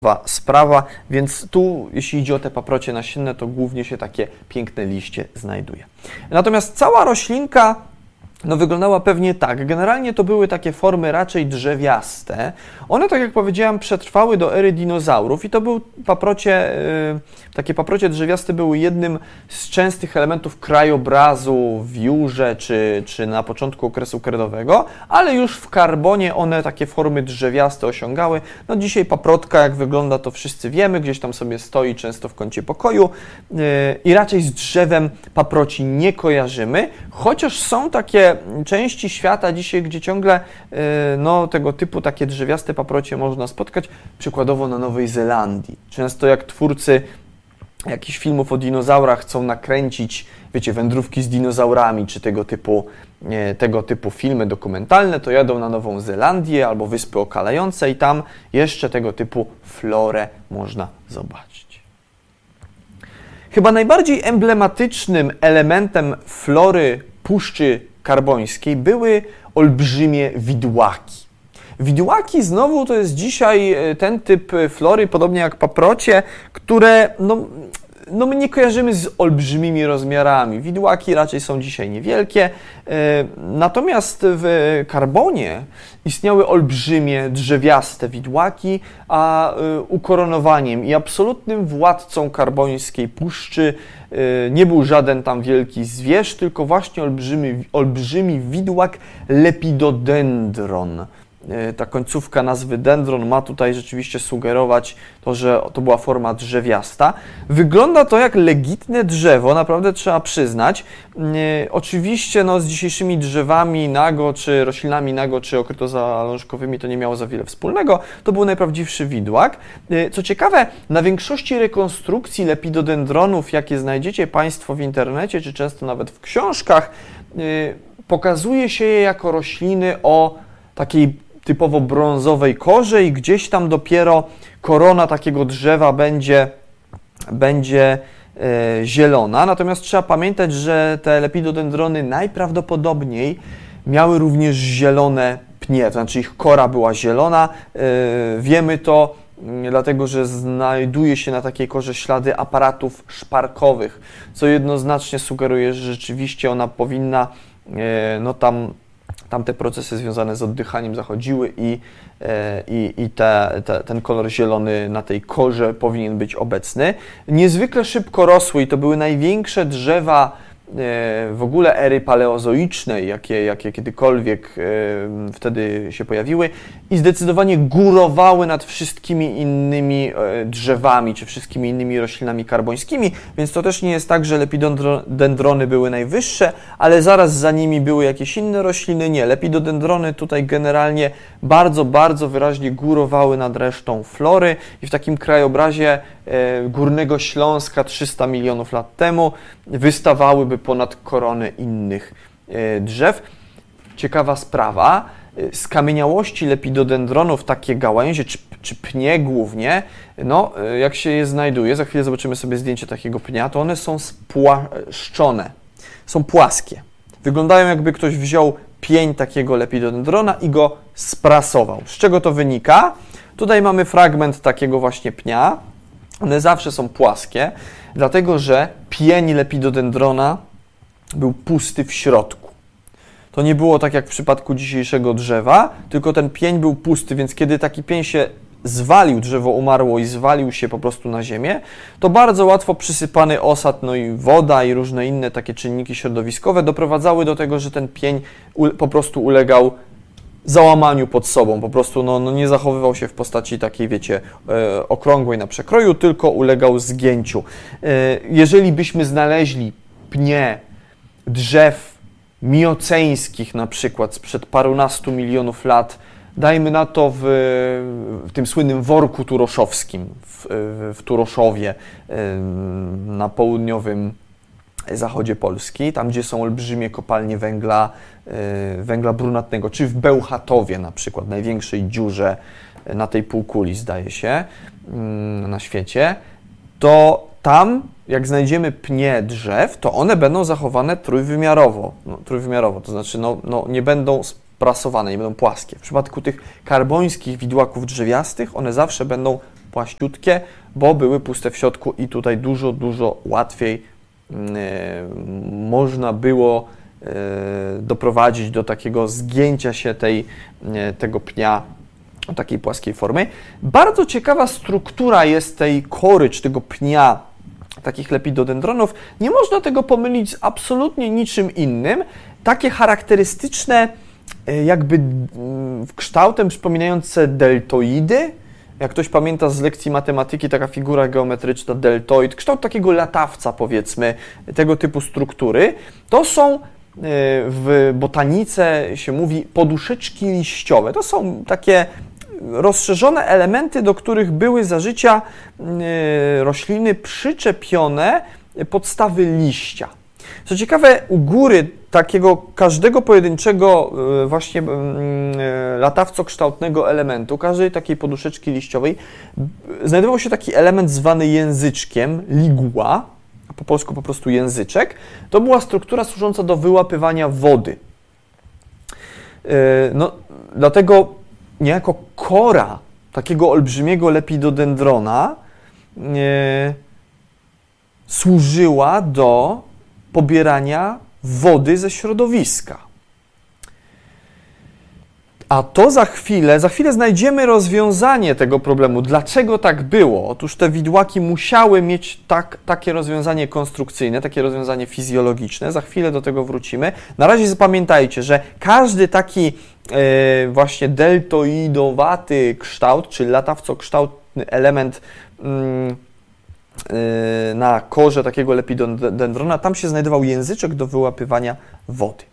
sprawa, więc tu, jeśli idzie o te paprocie nasienne, to głównie się takie piękne liście znajduje. Natomiast cała roślinka wyglądała pewnie tak. Generalnie to były takie formy raczej drzewiaste. One, tak jak powiedziałem, przetrwały do ery dinozaurów i to był takie paprocie drzewiaste były jednym z częstych elementów krajobrazu w Jurze czy na początku okresu kredowego, ale już w karbonie one takie formy drzewiaste osiągały. No dzisiaj paprotka, jak wygląda, to wszyscy wiemy, gdzieś tam sobie stoi często w kącie pokoju i raczej z drzewem paproci nie kojarzymy, chociaż są takie części świata dzisiaj, gdzie ciągle tego typu takie drzewiaste paprocie można spotkać, przykładowo na Nowej Zelandii. Często jak twórcy jakichś filmów o dinozaurach chcą nakręcić, wiecie, wędrówki z dinozaurami, czy tego typu filmy dokumentalne, to jadą na Nową Zelandię albo Wyspy Okalające i tam jeszcze tego typu florę można zobaczyć. Chyba najbardziej emblematycznym elementem flory Puszczy Karbońskiej były olbrzymie widłaki. Widłaki znowu to jest dzisiaj ten typ flory, podobnie jak paprocie, które my nie kojarzymy z olbrzymimi rozmiarami. Widłaki raczej są dzisiaj niewielkie, natomiast w karbonie istniały olbrzymie, drzewiaste widłaki, a ukoronowaniem i absolutnym władcą karbońskiej puszczy nie był żaden tam wielki zwierz, tylko właśnie olbrzymi widłak lepidodendron. Ta końcówka nazwy dendron ma tutaj rzeczywiście sugerować to, że to była forma drzewiasta. Wygląda to jak legitne drzewo, naprawdę trzeba przyznać. Oczywiście z dzisiejszymi drzewami nago, czy roślinami nago, czy okrytozalążkowymi to nie miało za wiele wspólnego. To był najprawdziwszy widłak. Co ciekawe, na większości rekonstrukcji lepidodendronów, jakie znajdziecie Państwo w internecie, czy często nawet w książkach, pokazuje się je jako rośliny o takiej typowo brązowej korze i gdzieś tam dopiero korona takiego drzewa będzie zielona. Natomiast trzeba pamiętać, że te lepidodendrony najprawdopodobniej miały również zielone pnie, to znaczy ich kora była zielona. Wiemy to dlatego, że znajduje się na takiej korze ślady aparatów szparkowych, co jednoznacznie sugeruje, że rzeczywiście ona powinna tam te procesy związane z oddychaniem zachodziły i ten kolor zielony na tej korze powinien być obecny. Niezwykle szybko rosły i to były największe drzewa w ogóle ery paleozoicznej, jakie kiedykolwiek wtedy się pojawiły i zdecydowanie górowały nad wszystkimi innymi drzewami, czy wszystkimi innymi roślinami karbońskimi, więc to też nie jest tak, że lepidodendrony były najwyższe, ale zaraz za nimi były jakieś inne rośliny. Nie, lepidodendrony tutaj generalnie bardzo, bardzo wyraźnie górowały nad resztą flory i w takim krajobrazie Górnego Śląska 300 milionów lat temu wystawałyby ponad korony innych drzew. Ciekawa sprawa, skamieniałości lepidodendronów, takie gałęzie czy pnie głównie, jak się je znajduje, za chwilę zobaczymy sobie zdjęcie takiego pnia, to one są spłaszczone, są płaskie. Wyglądają, jakby ktoś wziął pień takiego lepidodendrona i go sprasował. Z czego to wynika? Tutaj mamy fragment takiego właśnie pnia. One zawsze są płaskie, dlatego że pień lepidodendrona był pusty w środku. To nie było tak jak w przypadku dzisiejszego drzewa, tylko ten pień był pusty, więc kiedy taki pień się zwalił, drzewo umarło i zwalił się po prostu na ziemię, to bardzo łatwo przysypany osad, i woda i różne inne takie czynniki środowiskowe doprowadzały do tego, że ten pień po prostu ulegał załamaniu pod sobą, po prostu nie zachowywał się w postaci takiej, wiecie, okrągłej na przekroju, tylko ulegał zgięciu. Jeżeli byśmy znaleźli pnie drzew mioceńskich na przykład sprzed parunastu milionów lat, dajmy na to w tym słynnym worku turoszowskim, w Turoszowie na południowym zachodzie Polski, tam gdzie są olbrzymie kopalnie węgla brunatnego, czy w Bełchatowie na przykład, największej dziurze na tej półkuli, zdaje się, na świecie, to tam, jak znajdziemy pnie drzew, to one będą zachowane trójwymiarowo, to znaczy nie będą sprasowane, nie będą płaskie. W przypadku tych karbońskich widłaków drzewiastych one zawsze będą płaściutkie, bo były puste w środku i tutaj dużo, dużo łatwiej można było doprowadzić do takiego zgięcia się tego pnia o takiej płaskiej formy. Bardzo ciekawa struktura jest tej kory, czy tego pnia takich lepidodendronów. Nie można tego pomylić z absolutnie niczym innym. Takie charakterystyczne, jakby kształtem przypominające deltoidy. Jak ktoś pamięta z lekcji matematyki, taka figura geometryczna, deltoid, kształt takiego latawca, powiedzmy, tego typu struktury, to są w botanice się mówi poduszeczki liściowe. To są takie rozszerzone elementy, do których były za życia rośliny przyczepione podstawy liścia. Co ciekawe, u góry takiego każdego pojedynczego właśnie latawco-kształtnego elementu, każdej takiej poduszeczki liściowej znajdował się taki element zwany języczkiem, ligula, a po polsku po prostu języczek. To była struktura służąca do wyłapywania wody. No, dlatego niejako kora takiego olbrzymiego lepidodendrona służyła do pobierania wody ze środowiska. A to za chwilę znajdziemy rozwiązanie tego problemu. Dlaczego tak było? Otóż te widłaki musiały mieć takie rozwiązanie konstrukcyjne, takie rozwiązanie fizjologiczne. Za chwilę do tego wrócimy. Na razie zapamiętajcie, że każdy taki właśnie deltoidowaty kształt, czy latawco-kształtny element na korze takiego lepidodendrona, tam się znajdował języczek do wyłapywania wody.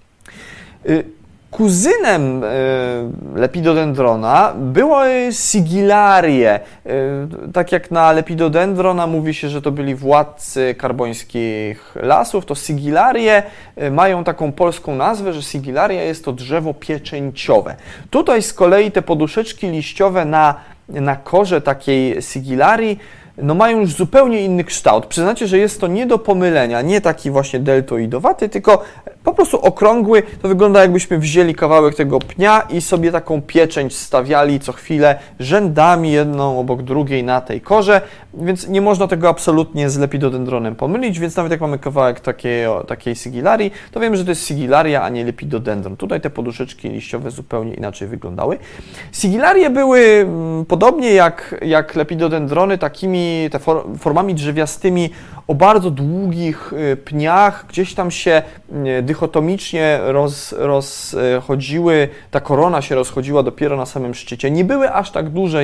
Kuzynem lepidodendrona były sigillarie. Tak jak na lepidodendrona mówi się, że to byli władcy karbońskich lasów, to sigillarie mają taką polską nazwę, że sigillaria jest to drzewo pieczęciowe. Tutaj z kolei te poduszeczki liściowe na korze takiej sigillarii no mają już zupełnie inny kształt. Przyznacie, że jest to nie do pomylenia, nie taki właśnie deltoidowaty, tylko po prostu okrągły. To wygląda, jakbyśmy wzięli kawałek tego pnia i sobie taką pieczęć stawiali co chwilę rzędami, jedną obok drugiej na tej korze, więc nie można tego absolutnie z lepidodendronem pomylić, więc nawet jak mamy kawałek takiej sigillarii, to wiemy, że to jest sigillaria, a nie lepidodendron. Tutaj te poduszeczki liściowe zupełnie inaczej wyglądały. Sigillarie były podobnie jak lepidodendrony formami drzewiastymi o bardzo długich pniach, gdzieś tam się dychotomicznie rozchodziły, ta korona się rozchodziła dopiero na samym szczycie. Nie były aż tak duże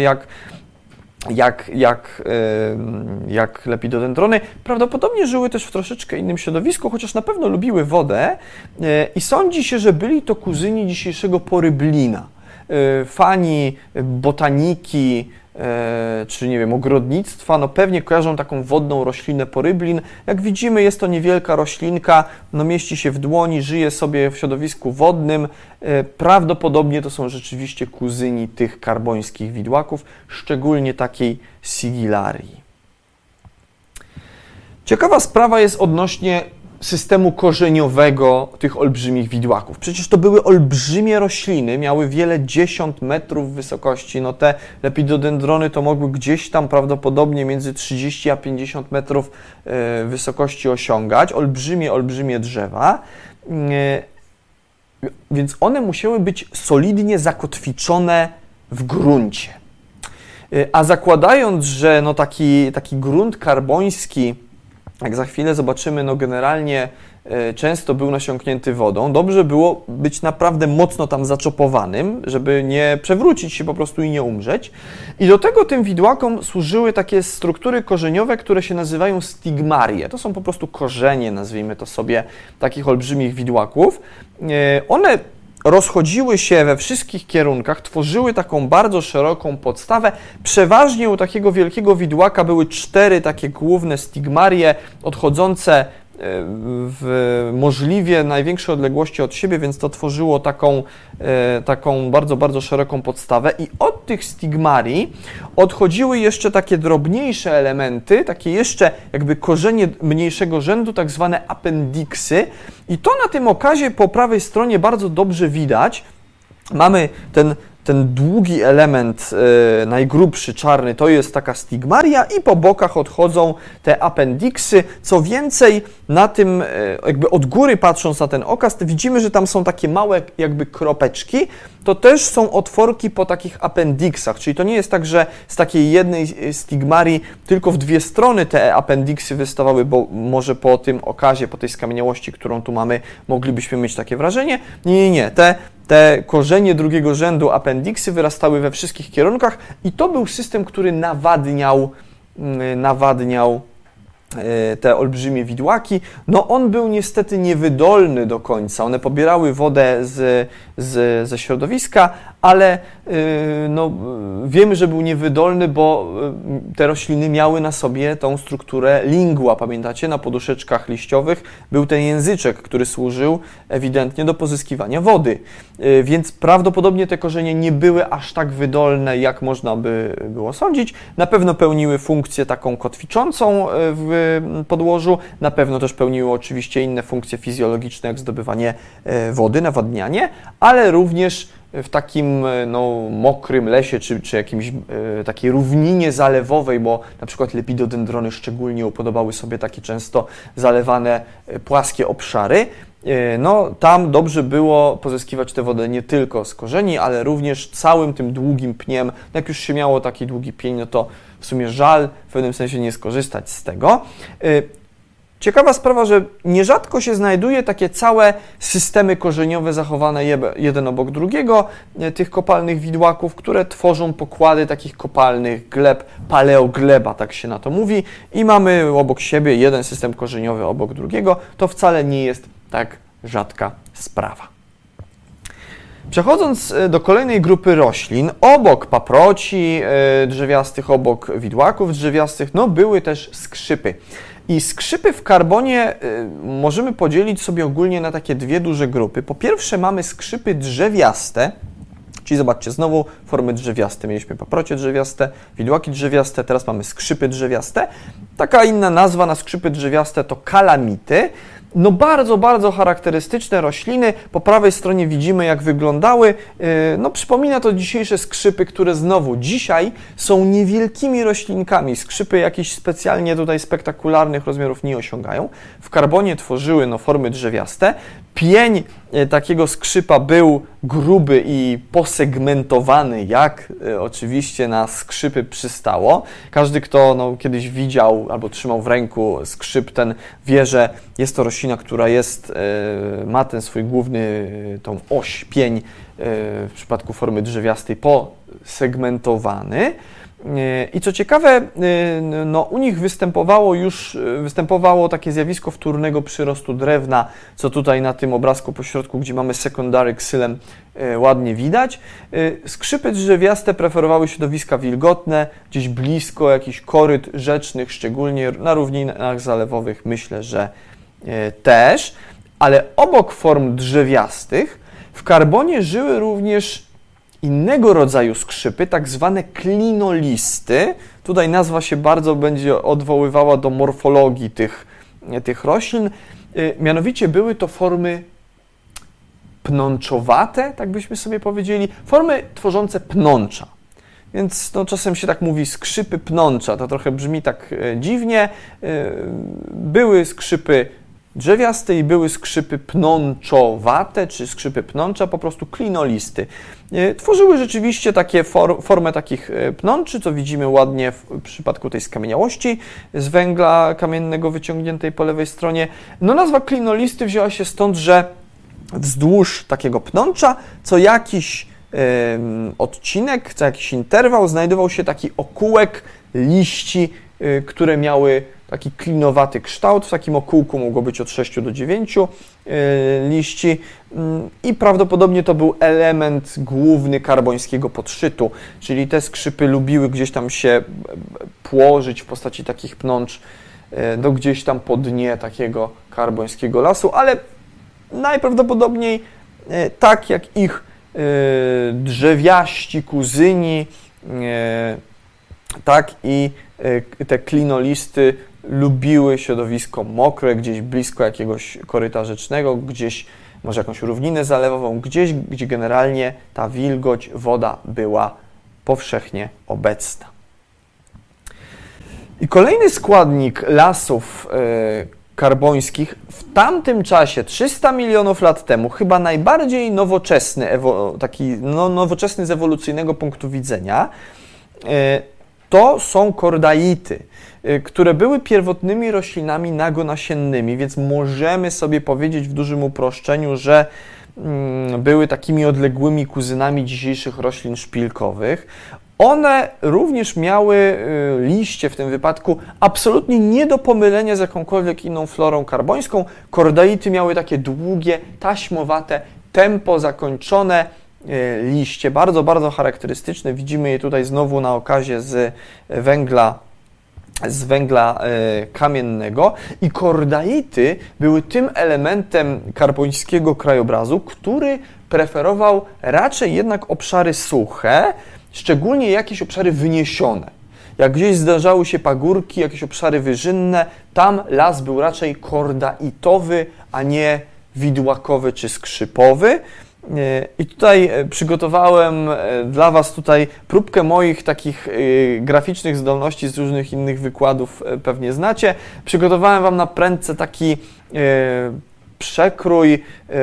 jak lepidodendrony. Prawdopodobnie żyły też w troszeczkę innym środowisku, chociaż na pewno lubiły wodę i sądzi się, że byli to kuzyni dzisiejszego poryblina. Fani botaniki, czy nie wiem, ogrodnictwa, no pewnie kojarzą taką wodną roślinę poryblin. Jak widzimy, jest to niewielka roślinka, no mieści się w dłoni, żyje sobie w środowisku wodnym. Prawdopodobnie to są rzeczywiście kuzyni tych karbońskich widłaków, szczególnie takiej sigillarii. Ciekawa sprawa jest odnośnie systemu korzeniowego tych olbrzymich widłaków. Przecież to były olbrzymie rośliny, miały wiele dziesiąt metrów wysokości. No te lepidodendrony to mogły gdzieś tam prawdopodobnie między 30 a 50 metrów wysokości osiągać. Olbrzymie drzewa. Więc one musiały być solidnie zakotwiczone w gruncie. A zakładając, że no taki grunt karboński, jak za chwilę zobaczymy, no generalnie często był nasiąknięty wodą. Dobrze było być naprawdę mocno tam zaczopowanym, żeby nie przewrócić się po prostu i nie umrzeć. I do tego tym widłakom służyły takie struktury korzeniowe, które się nazywają stigmarie. To są po prostu korzenie, nazwijmy to sobie, takich olbrzymich widłaków. One rozchodziły się we wszystkich kierunkach, tworzyły taką bardzo szeroką podstawę. Przeważnie u takiego wielkiego widłaka były 4 takie główne stigmarie odchodzące w możliwie największe odległości od siebie, więc to tworzyło taką bardzo, bardzo szeroką podstawę. I od tych stigmarii odchodziły jeszcze takie drobniejsze elementy, takie jeszcze jakby korzenie mniejszego rzędu, tak zwane appendiksy. I to na tym okazie po prawej stronie bardzo dobrze widać. Mamy ten ten długi element, najgrubszy, czarny, to jest taka stigmaria i po bokach odchodzą te appendiksy. Co więcej, na tym, jakby od góry patrząc na ten okaz, to widzimy, że tam są takie małe jakby kropeczki, to też są otworki po takich appendiksach, czyli to nie jest tak, że z takiej jednej stigmarii tylko w dwie strony te appendiksy wystawały, bo może po tym okazie, po tej skamieniałości, którą tu mamy, moglibyśmy mieć takie wrażenie. Nie. Te korzenie drugiego rzędu appendiksy wyrastały we wszystkich kierunkach i to był system, który nawadniał te olbrzymie widłaki. No on był niestety niewydolny do końca. One pobierały wodę ze środowiska, ale no, wiemy, że był niewydolny, bo te rośliny miały na sobie tą strukturę lingua. Pamiętacie? Na poduszeczkach liściowych był ten języczek, który służył ewidentnie do pozyskiwania wody. Więc prawdopodobnie te korzenie nie były aż tak wydolne, jak można by było sądzić. Na pewno pełniły funkcję taką kotwiczącą w podłożu, na pewno też pełniły oczywiście inne funkcje fizjologiczne, jak zdobywanie wody, nawadnianie, ale również w takim mokrym lesie, czy jakimś takiej równinie zalewowej, bo na przykład lepidodendrony szczególnie upodobały sobie takie często zalewane płaskie obszary, no tam dobrze było pozyskiwać tę wodę nie tylko z korzeni, ale również całym tym długim pniem. Jak już się miało taki długi pień, no to w sumie żal w pewnym sensie nie skorzystać z tego. Ciekawa sprawa, że nierzadko się znajduje takie całe systemy korzeniowe zachowane jeden obok drugiego, tych kopalnych widłaków, które tworzą pokłady takich kopalnych gleb, paleogleba, tak się na to mówi, i mamy obok siebie jeden system korzeniowy obok drugiego. To wcale nie jest tak rzadka sprawa. Przechodząc do kolejnej grupy roślin, obok paproci drzewiastych, obok widłaków drzewiastych, no były też skrzypy. I skrzypy w karbonie możemy podzielić sobie ogólnie na takie dwie duże grupy. Po pierwsze mamy skrzypy drzewiaste, czyli zobaczcie, znowu formy drzewiaste. Mieliśmy paprocie drzewiaste, widłaki drzewiaste, teraz mamy skrzypy drzewiaste. Taka inna nazwa na skrzypy drzewiaste to kalamity. No bardzo, bardzo charakterystyczne rośliny. Po prawej stronie widzimy, jak wyglądały. No przypomina to dzisiejsze skrzypy, które znowu dzisiaj są niewielkimi roślinkami. Skrzypy jakichś specjalnie tutaj spektakularnych rozmiarów nie osiągają. W karbonie tworzyły formy drzewiaste. Pień takiego skrzypa był gruby i posegmentowany, jak oczywiście na skrzypy przystało. Każdy, kto kiedyś widział albo trzymał w ręku skrzyp, ten wie, że jest to roślina, która ma ten swój główny, tą oś, pień w przypadku formy drzewiastej posegmentowany. I co ciekawe, u nich występowało takie zjawisko wtórnego przyrostu drewna, co tutaj na tym obrazku pośrodku, gdzie mamy secondary xylem, ładnie widać. Skrzypy drzewiaste preferowały środowiska wilgotne, gdzieś blisko jakichś koryt rzecznych, szczególnie na równinach zalewowych, myślę, że też, ale obok form drzewiastych w karbonie żyły również innego rodzaju skrzypy, tak zwane klinolisty. Tutaj nazwa się bardzo będzie odwoływała do morfologii tych roślin. Mianowicie były to formy pnączowate, tak byśmy sobie powiedzieli, formy tworzące pnącza. Więc czasem się tak mówi skrzypy pnącza, to trochę brzmi tak dziwnie. Były skrzypy drzewiaste i były skrzypy pnączowate, czy skrzypy pnącza, po prostu klinolisty. Tworzyły rzeczywiście takie formę takich pnączy, co widzimy ładnie w przypadku tej skamieniałości z węgla kamiennego wyciągniętej po lewej stronie. Nazwa klinolisty wzięła się stąd, że wzdłuż takiego pnącza co jakiś odcinek, co jakiś interwał znajdował się taki okółek liści, które miały taki klinowaty kształt. W takim okółku mogło być od 6 do 9 liści i prawdopodobnie to był element główny karbońskiego podszytu, czyli te skrzypy lubiły gdzieś tam się płożyć w postaci takich pnącz gdzieś tam po dnie takiego karbońskiego lasu, ale najprawdopodobniej tak jak ich drzewiaści kuzyni, tak i te klinolisty lubiły środowisko mokre, gdzieś blisko jakiegoś koryta rzecznego, gdzieś może jakąś równinę zalewową, gdzieś, gdzie generalnie ta wilgoć, woda była powszechnie obecna. I kolejny składnik lasów karbońskich w tamtym czasie, 300 milionów lat temu, chyba najbardziej nowoczesny, nowoczesny z ewolucyjnego punktu widzenia, to są kordaity, które były pierwotnymi roślinami nagonasiennymi, więc możemy sobie powiedzieć w dużym uproszczeniu, że były takimi odległymi kuzynami dzisiejszych roślin szpilkowych. One również miały liście w tym wypadku absolutnie nie do pomylenia z jakąkolwiek inną florą karbońską. Kordaity miały takie długie, taśmowate, tempo zakończone liście, bardzo, bardzo charakterystyczne. Widzimy je tutaj znowu na okazie z węgla kamiennego i kordaity były tym elementem karbońskiego krajobrazu, który preferował raczej jednak obszary suche, szczególnie jakieś obszary wyniesione. Jak gdzieś zdarzały się pagórki, jakieś obszary wyżynne, tam las był raczej kordaitowy, a nie widłakowy czy skrzypowy. I tutaj przygotowałem dla Was tutaj próbkę moich takich graficznych zdolności z różnych innych wykładów, pewnie znacie. Przygotowałem Wam na prędce taki przekrój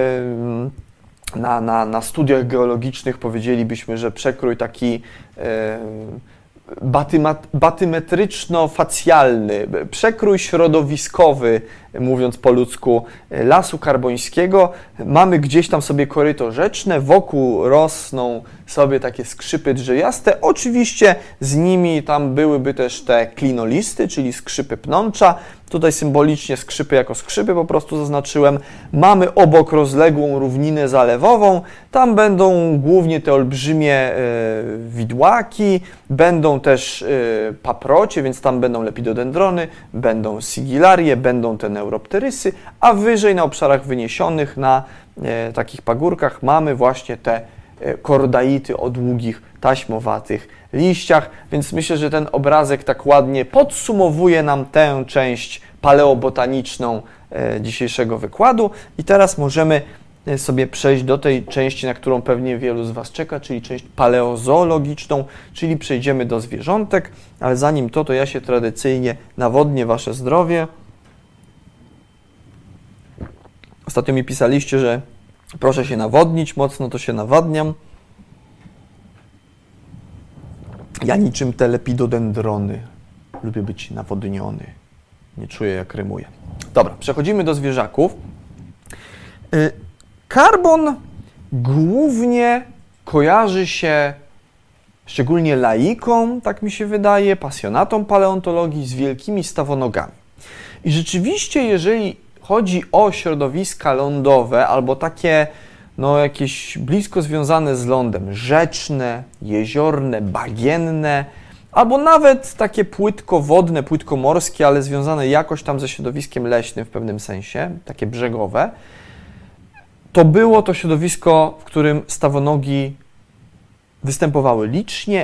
na studiach geologicznych, powiedzielibyśmy, że przekrój taki batymetryczno-facjalny, przekrój środowiskowy, mówiąc po ludzku, lasu karbońskiego. Mamy gdzieś tam sobie koryto rzeczne, wokół rosną sobie takie skrzypy drzewiaste. Oczywiście z nimi tam byłyby też te klinolisty, czyli skrzypy pnącza. Tutaj symbolicznie skrzypy jako skrzypy po prostu zaznaczyłem. Mamy obok rozległą równinę zalewową. Tam będą głównie te olbrzymie widłaki, będą też paprocie, więc tam będą lepidodendrony, będą sigilarie, będą te neuropterysy, a wyżej na obszarach wyniesionych, na takich pagórkach mamy właśnie te kordaity o długich, taśmowatych liściach, więc myślę, że ten obrazek tak ładnie podsumowuje nam tę część paleobotaniczną dzisiejszego wykładu i teraz możemy sobie przejść do tej części, na którą pewnie wielu z Was czeka, czyli część paleozoologiczną, czyli przejdziemy do zwierzątek, ale zanim to ja się tradycyjnie nawodnię Wasze zdrowie. Ostatnio mi pisaliście, że proszę się nawodnić, mocno to się nawadniam. Ja niczym te lepidodendrony lubię być nawodniony. Nie czuję, jak rymuję. Dobra, przechodzimy do zwierzaków. Karbon głównie kojarzy się szczególnie laikom, tak mi się wydaje, pasjonatom paleontologii, z wielkimi stawonogami. I rzeczywiście, jeżeli chodzi o środowiska lądowe albo takie jakieś blisko związane z lądem, rzeczne, jeziorne, bagienne, albo nawet takie płytkowodne, płytkomorskie, ale związane jakoś tam ze środowiskiem leśnym w pewnym sensie, takie brzegowe, to było to środowisko, w którym stawonogi występowały licznie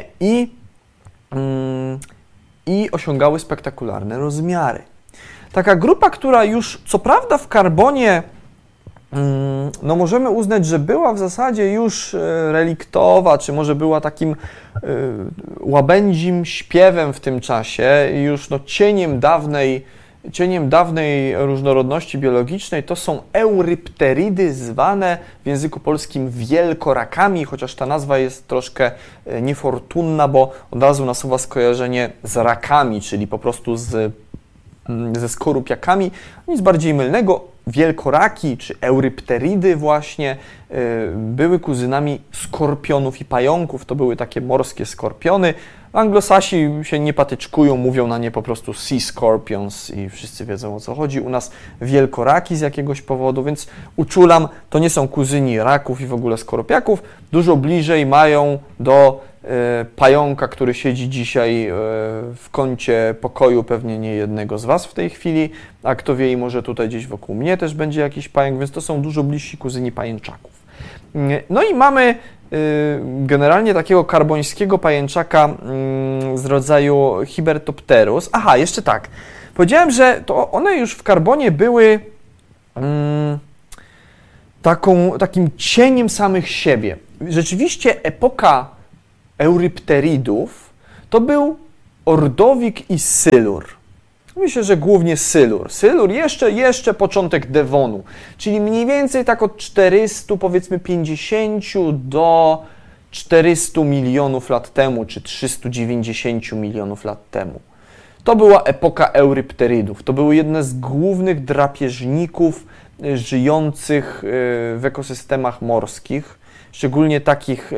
i osiągały spektakularne rozmiary. Taka grupa, która już co prawda w karbonie możemy uznać, że była w zasadzie już reliktowa, czy może była takim łabędzim śpiewem w tym czasie, już cieniem dawnej różnorodności biologicznej, to są eurypteridy, zwane w języku polskim wielkorakami, chociaż ta nazwa jest troszkę niefortunna, bo od razu nasuwa skojarzenie z rakami, czyli po prostu ze skorupiakami. Nic bardziej mylnego. Wielkoraki czy eurypteridy właśnie były kuzynami skorpionów i pająków. To były takie morskie skorpiony. Anglosasi się nie patyczkują, mówią na nie po prostu sea scorpions i wszyscy wiedzą, o co chodzi. U nas wielkoraki z jakiegoś powodu, więc uczulam, to nie są kuzyni raków i w ogóle skorupiaków. Dużo bliżej mają do pająka, który siedzi dzisiaj w kącie pokoju, pewnie nie jednego z Was w tej chwili, a kto wie, i może tutaj gdzieś wokół mnie też będzie jakiś pająk, więc to są dużo bliżsi kuzyni pajęczaków. No i mamy generalnie takiego karbońskiego pajęczaka z rodzaju Hibertopterus. Aha, jeszcze tak. Powiedziałem, że to one już w karbonie były takim cieniem samych siebie. Rzeczywiście epoka Eurypterydów to był Ordowik i Silur. Myślę, że głównie Silur. Silur jeszcze początek Devonu, czyli mniej więcej tak od 400, powiedzmy 50 do 400 milionów lat temu, czy 390 milionów lat temu. To była epoka Eurypterydów. To były jedne z głównych drapieżników żyjących w ekosystemach morskich, szczególnie takich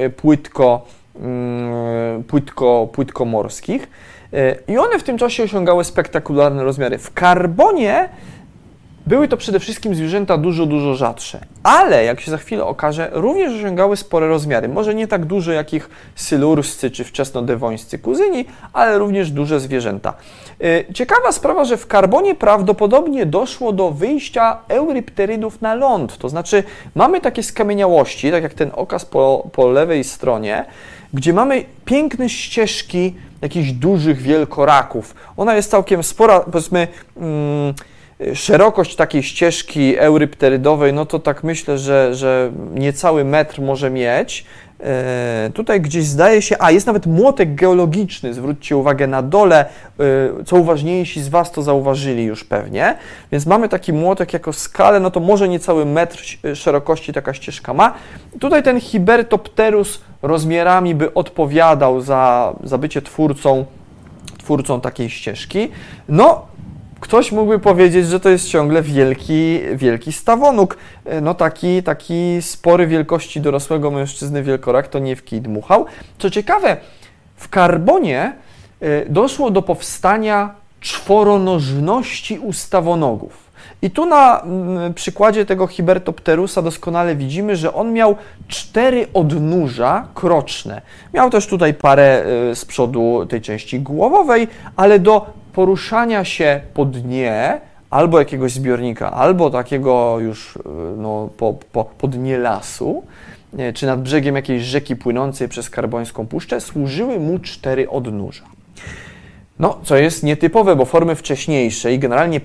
płytkomorskich. I one w tym czasie osiągały spektakularne rozmiary. W karbonie były to przede wszystkim zwierzęta dużo rzadsze, ale jak się za chwilę okaże, również osiągały spore rozmiary. Może nie tak duże jak ich sylurscy czy wczesnodewońscy kuzyni, ale również duże zwierzęta. Ciekawa sprawa, że w karbonie prawdopodobnie doszło do wyjścia Eurypterydów na ląd. To znaczy mamy takie skamieniałości, tak jak ten okaz po lewej stronie, gdzie mamy piękne ścieżki jakichś dużych wielkoraków. Ona jest całkiem spora, powiedzmy, szerokość takiej ścieżki eurypterydowej, no to tak myślę, że niecały metr może mieć. Tutaj gdzieś zdaje się, jest nawet młotek geologiczny, zwróćcie uwagę na dole, co uważniejsi z Was to zauważyli już pewnie, więc mamy taki młotek jako skalę, no to może niecały metr szerokości taka ścieżka ma. Tutaj ten Hibertopterus rozmiarami by odpowiadał za bycie twórcą takiej ścieżki. No, ktoś mógłby powiedzieć, że to jest ciągle wielki stawonóg. No taki spory wielkości dorosłego mężczyzny wielkorak to nie w kij dmuchał. Co ciekawe, w karbonie doszło do powstania czworonożności u stawonogów. I tu na przykładzie tego Hibertopterusa doskonale widzimy, że on miał 4 odnóża kroczne. Miał też tutaj parę z przodu tej części głowowej, ale do poruszania się po dnie albo jakiegoś zbiornika, albo takiego już po dnie lasu, czy nad brzegiem jakiejś rzeki płynącej przez karbońską puszczę, służyły mu 4 odnóża. No, co jest nietypowe, bo formy wcześniejsze i generalnie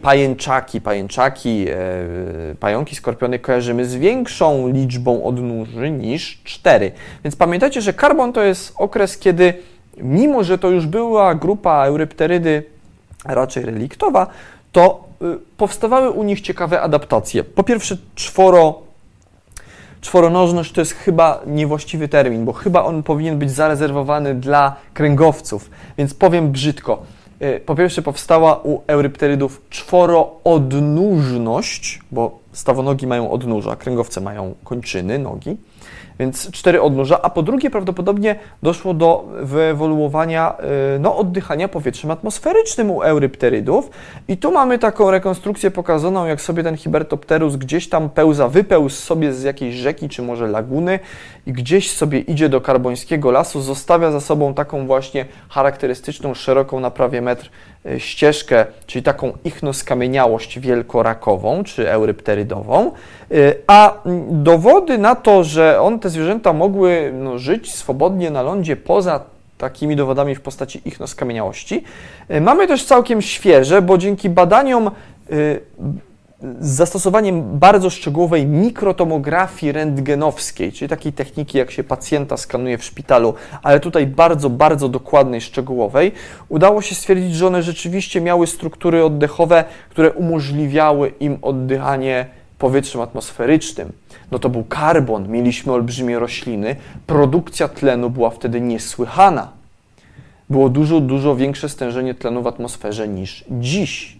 pająki, skorpiony kojarzymy z większą liczbą odnóży niż 4. Więc pamiętajcie, że karbon to jest okres, kiedy mimo, że to już była grupa Eurypterydy raczej reliktowa, to powstawały u nich ciekawe adaptacje. Po pierwsze, czworonożność to jest chyba niewłaściwy termin, bo chyba on powinien być zarezerwowany dla kręgowców, więc powiem brzydko. Po pierwsze powstała u Eurypterydów czworoodnóżność, bo stawonogi mają odnóża, kręgowce mają kończyny, nogi, więc 4 odnóża, a po drugie prawdopodobnie doszło do wyewoluowania oddychania powietrzem atmosferycznym u Eurypterydów i tu mamy taką rekonstrukcję pokazaną, jak sobie ten Hibertopterus gdzieś tam wypełzł sobie z jakiejś rzeki, czy może laguny i gdzieś sobie idzie do karbońskiego lasu, zostawia za sobą taką właśnie charakterystyczną, szeroką na prawie metr ścieżkę, czyli taką ichnoskamieniałość wielkorakową, czy eurypterydową, a dowody na to, że te zwierzęta mogły żyć swobodnie na lądzie poza takimi dowodami w postaci ichnoskamieniałości, mamy też całkiem świeże, bo dzięki badaniom z zastosowaniem bardzo szczegółowej mikrotomografii rentgenowskiej, czyli takiej techniki, jak się pacjenta skanuje w szpitalu, ale tutaj bardzo dokładnej, szczegółowej, udało się stwierdzić, że one rzeczywiście miały struktury oddechowe, które umożliwiały im oddychanie powietrzem atmosferycznym. No to był karbon, mieliśmy olbrzymie rośliny, produkcja tlenu była wtedy niesłychana. Było dużo większe stężenie tlenu w atmosferze niż dziś.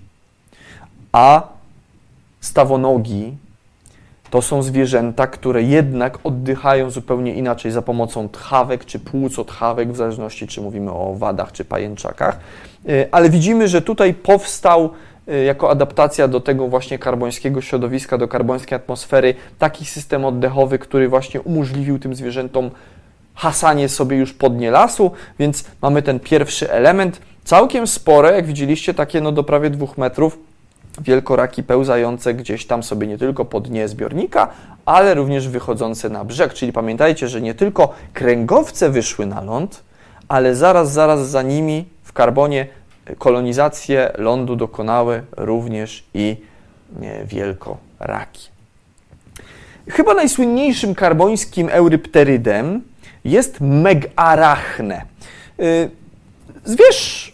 A stawonogi to są zwierzęta, które jednak oddychają zupełnie inaczej za pomocą tchawek czy płucotchawek, w zależności czy mówimy o wadach czy pajęczakach. Ale widzimy, że tutaj powstał jako adaptacja do tego właśnie karbońskiego środowiska, do karbońskiej atmosfery, taki system oddechowy, który właśnie umożliwił tym zwierzętom hasanie sobie już po dnie lasu, więc mamy ten pierwszy element, całkiem spore, jak widzieliście, takie do prawie 2 metrów, wielkoraki pełzające gdzieś tam sobie nie tylko po dnie zbiornika, ale również wychodzące na brzeg, czyli pamiętajcie, że nie tylko kręgowce wyszły na ląd, ale zaraz za nimi w karbonie kolonizację lądu dokonały również i wielkoraki. Chyba najsłynniejszym karbońskim eurypterydem jest Megarachne. Zwierz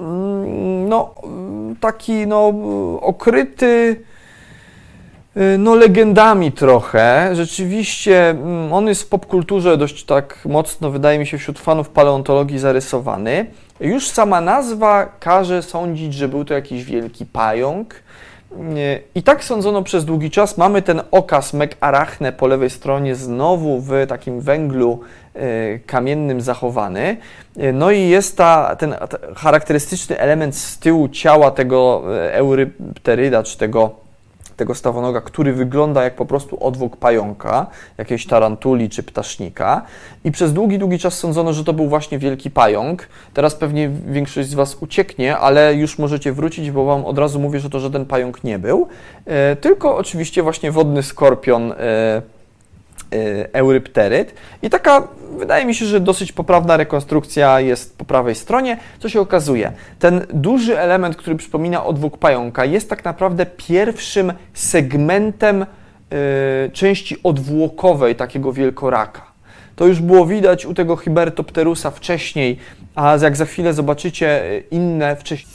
taki okryty legendami trochę. Rzeczywiście on jest w popkulturze dość tak mocno, wydaje mi się, wśród fanów paleontologii zarysowany. Już sama nazwa każe sądzić, że był to jakiś wielki pająk. I tak sądzono przez długi czas. Mamy ten okaz Megarachne po lewej stronie znowu w takim węglu kamiennym zachowany. No i jest ten charakterystyczny element z tyłu ciała tego eurypteryda, czy tego stawonoga, który wygląda jak po prostu odwłok pająka, jakiejś tarantuli czy ptasznika. I przez długi czas sądzono, że to był właśnie wielki pająk. Teraz pewnie większość z Was ucieknie, ale już możecie wrócić, bo Wam od razu mówię, że to żaden pająk nie był, tylko oczywiście właśnie wodny skorpion eurypteryd. I taka, wydaje mi się, że dosyć poprawna rekonstrukcja jest po prawej stronie. Co się okazuje? Ten duży element, który przypomina odwłok pająka, jest tak naprawdę pierwszym segmentem części odwłokowej takiego wielkoraka. To już było widać u tego Hibbertopterusa wcześniej, a jak za chwilę zobaczycie inne wcześniej.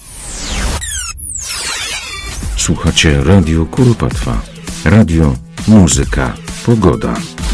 Słuchacie Radio Kuropatwa. Radio, muzyka, pogoda.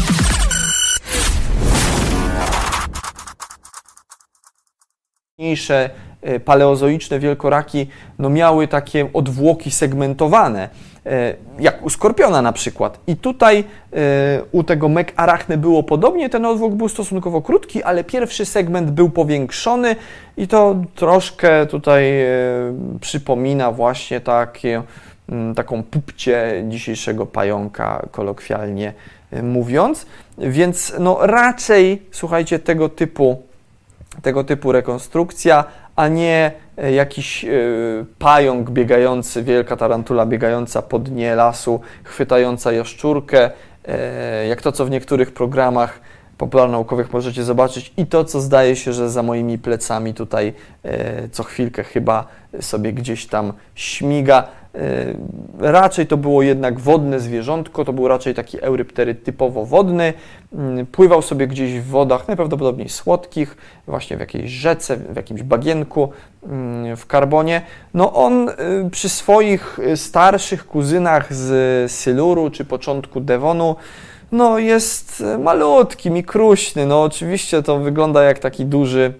Wcześniejsze paleozoiczne wielkoraki miały takie odwłoki segmentowane, jak u skorpiona na przykład. I tutaj u tego Megarachne było podobnie, ten odwłok był stosunkowo krótki, ale pierwszy segment był powiększony i to troszkę tutaj przypomina właśnie taką pupcie dzisiejszego pająka, kolokwialnie mówiąc. Więc raczej, słuchajcie, tego typu rekonstrukcja, a nie jakiś pająk biegający, wielka tarantula biegająca po dnie lasu, chwytająca jaszczurkę, jak to, co w niektórych programach popularnaukowych możecie zobaczyć i to, co zdaje się, że za moimi plecami tutaj co chwilkę chyba sobie gdzieś tam śmiga. Raczej to było jednak wodne zwierzątko, to był raczej taki eurypteryd typowo wodny, pływał sobie gdzieś w wodach, najprawdopodobniej słodkich, właśnie w jakiejś rzece, w jakimś bagienku w karbonie. On przy swoich starszych kuzynach z Siluru czy początku Devonu jest malutki, mikruśny. Oczywiście to wygląda jak taki duży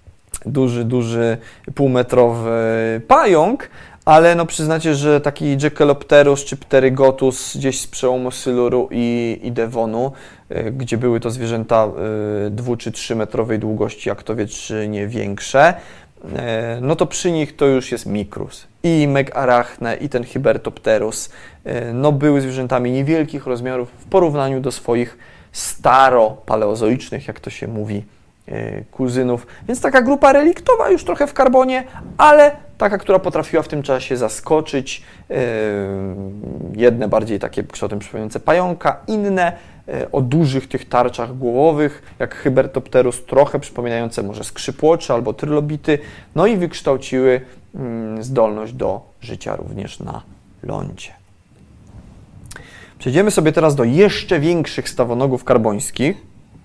półmetrowy pająk, ale przyznacie, że taki Jekyllopterus czy Pterygotus gdzieś z przełomu Siluru i Devonu, gdzie były to zwierzęta 2 czy 3 metrowej długości, jak to wie, czy nie większe, to przy nich to już jest mikrus. I Megarachne, i ten Hibbertopterus były zwierzętami niewielkich rozmiarów w porównaniu do swoich staropaleozoicznych, jak to się mówi, kuzynów. Więc taka grupa reliktowa już trochę w karbonie, ale taka, która potrafiła w tym czasie zaskoczyć. Jedne bardziej takie kształtem przypominające pająka, inne o dużych tych tarczach głowowych, jak Hibbertopterus, trochę przypominające może skrzypłocze albo trylobity, i wykształciły zdolność do życia również na lądzie. Przejdziemy sobie teraz do jeszcze większych stawonogów karbońskich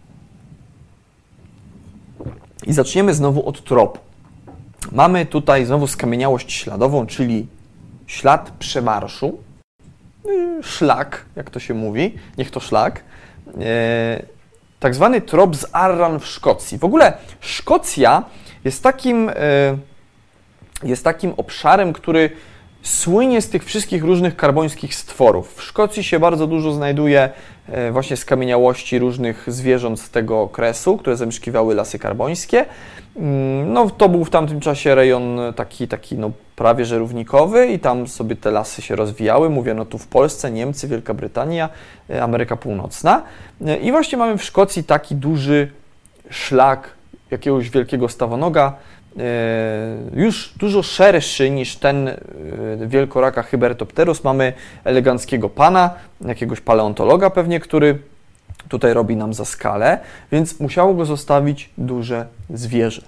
i zaczniemy znowu od tropu. Mamy tutaj znowu skamieniałość śladową, czyli ślad przemarszu, szlak, jak to się mówi, niech to szlak, tak zwany trop z Arran w Szkocji. W ogóle Szkocja jest takim obszarem, który słynie z tych wszystkich różnych karbońskich stworów. W Szkocji się bardzo dużo znajduje właśnie skamieniałości różnych zwierząt z tego okresu, które zamieszkiwały lasy karbońskie. To był w tamtym czasie rejon taki prawie że równikowy i tam sobie te lasy się rozwijały. Mówię, tu w Polsce, Niemcy, Wielka Brytania, Ameryka Północna. I właśnie mamy w Szkocji taki duży szlak jakiegoś wielkiego stawonoga, już dużo szerszy niż ten wielkoraka Hibbertopterus. Mamy eleganckiego pana, jakiegoś paleontologa pewnie, który tutaj robi nam za skalę, więc musiało go zostawić duże zwierzę.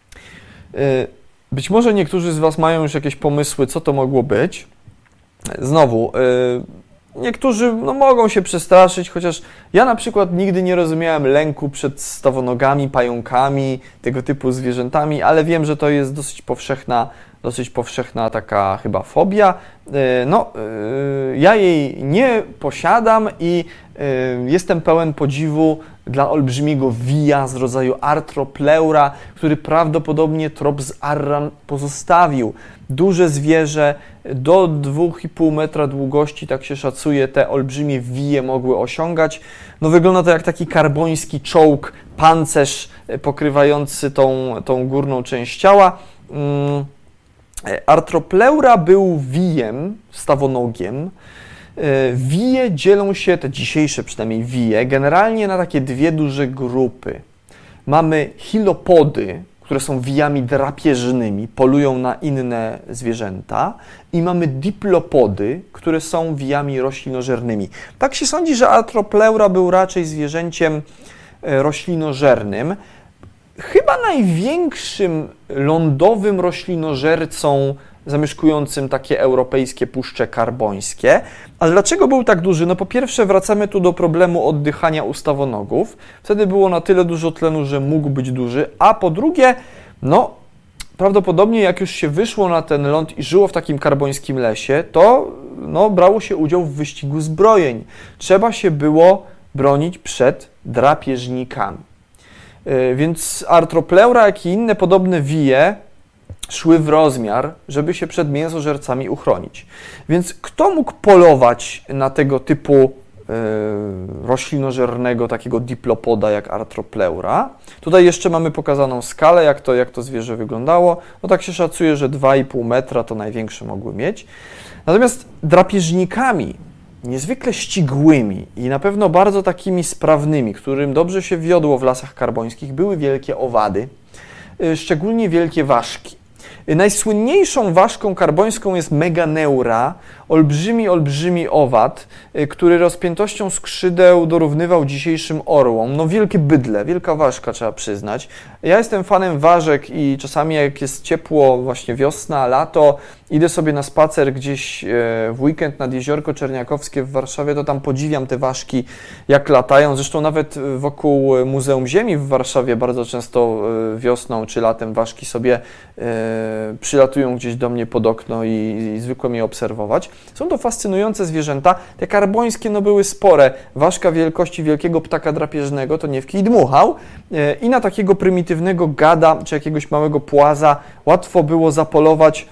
Być może niektórzy z Was mają już jakieś pomysły, co to mogło być. Znowu, niektórzy mogą się przestraszyć, chociaż ja na przykład nigdy nie rozumiałem lęku przed stawonogami, pająkami, tego typu zwierzętami, ale wiem, że to jest dosyć powszechna taka chyba fobia. Ja jej nie posiadam i jestem pełen podziwu dla olbrzymiego wija z rodzaju Arthropleura, który prawdopodobnie trop z Arran pozostawił. Duże zwierzę, do 2,5 metra długości, tak się szacuje, te olbrzymie wije mogły osiągać. Wygląda to jak taki karboński czołg, pancerz pokrywający tą górną część ciała. Arthropleura był wijem, stawonogiem. Wije dzielą się, te dzisiejsze przynajmniej wije, generalnie na takie dwie duże grupy. Mamy chilopody, które są wijami drapieżnymi, polują na inne zwierzęta, i mamy diplopody, które są wijami roślinożernymi. Tak się sądzi, że Arthropleura był raczej zwierzęciem roślinożernym. Chyba największym lądowym roślinożercą zamieszkującym takie europejskie puszcze karbońskie. Ale dlaczego był tak duży? Po pierwsze wracamy tu do problemu oddychania u stawonogów. Wtedy było na tyle dużo tlenu, że mógł być duży, a po drugie, prawdopodobnie jak już się wyszło na ten ląd i żyło w takim karbońskim lesie, to brało się udział w wyścigu zbrojeń. Trzeba się było bronić przed drapieżnikami. Więc Arthropleura, jak i inne podobne wije szły w rozmiar, żeby się przed mięsożercami uchronić. Więc kto mógł polować na tego typu roślinożernego, takiego diplopoda jak Arthropleura? Tutaj jeszcze mamy pokazaną skalę, jak to zwierzę wyglądało. Tak się szacuje, że 2,5 metra to największe mogły mieć. Natomiast drapieżnikami niezwykle ścisłymi i na pewno bardzo takimi sprawnymi, którym dobrze się wiodło w lasach karbońskich, były wielkie owady, szczególnie wielkie ważki. Najsłynniejszą ważką karbońską jest Meganeura, olbrzymi owad, który rozpiętością skrzydeł dorównywał dzisiejszym orłom. Wielkie bydlę, wielka ważka, trzeba przyznać. Ja jestem fanem ważek i czasami jak jest ciepło, właśnie wiosna, lato, idę sobie na spacer gdzieś w weekend nad Jeziorko Czerniakowskie w Warszawie, to tam podziwiam te ważki, jak latają. Zresztą nawet wokół Muzeum Ziemi w Warszawie bardzo często wiosną czy latem ważki sobie przylatują gdzieś do mnie pod okno i zwykle je obserwować. Są to fascynujące zwierzęta. Te karbońskie były spore. Ważka wielkości wielkiego ptaka drapieżnego to nie w kij dmuchał i na takiego prymitywnego gada czy jakiegoś małego płaza łatwo było zapolować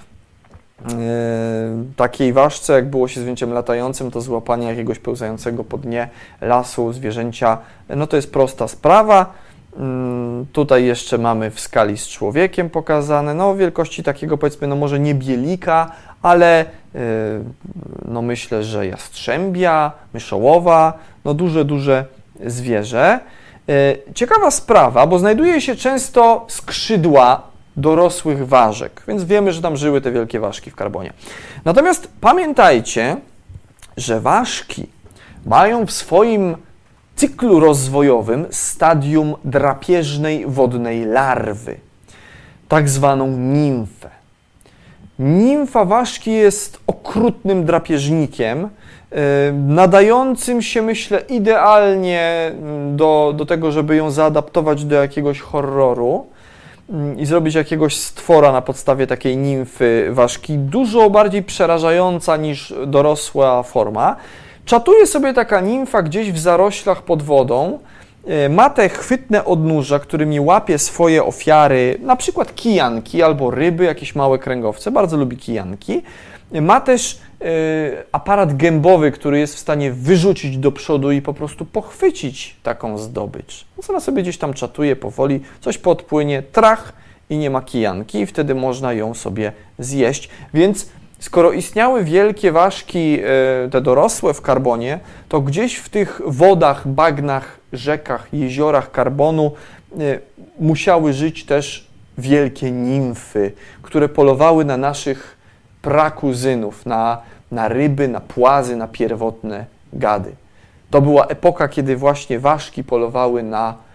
takiej ważce, jak było się zwierzęciem latającym, to złapanie jakiegoś pełzającego po dnie lasu zwierzęcia, to jest prosta sprawa. Tutaj jeszcze mamy w skali z człowiekiem pokazane, wielkości takiego, powiedzmy, może nie bielika, ale myślę, że jastrzębia, myszołowa, duże zwierzę. Ciekawa sprawa, bo znajduje się często skrzydła dorosłych ważek, więc wiemy, że tam żyły te wielkie ważki w karbonie. Natomiast pamiętajcie, że ważki mają w swoim cyklu rozwojowym stadium drapieżnej wodnej larwy, tak zwaną nimfę. Nimfa ważki jest okrutnym drapieżnikiem, nadającym się, myślę, idealnie do tego, żeby ją zaadaptować do jakiegoś horroru i zrobić jakiegoś stwora na podstawie takiej nimfy ważki, dużo bardziej przerażająca niż dorosła forma. Czatuje sobie taka nimfa gdzieś w zaroślach pod wodą, ma te chwytne odnóża, którymi łapie swoje ofiary, na przykład kijanki albo ryby, jakieś małe kręgowce, bardzo lubi kijanki. Ma też aparat gębowy, który jest w stanie wyrzucić do przodu i po prostu pochwycić taką zdobycz. Ona sobie gdzieś tam czatuje powoli, coś podpłynie, trach i nie ma kijanki i wtedy można ją sobie zjeść. Więc skoro istniały wielkie ważki, te dorosłe w karbonie, to gdzieś w tych wodach, bagnach, rzekach, jeziorach karbonu musiały żyć też wielkie nimfy, które polowały na naszych prakuzynów, na ryby, na płazy, na pierwotne gady. To była epoka, kiedy właśnie ważki polowały